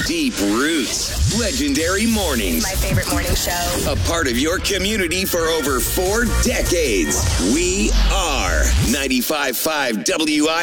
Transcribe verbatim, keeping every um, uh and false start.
Deep Roots. Legendary Mornings. My favorite morning show. A part of your community for over four decades. We are ninety-five point five W I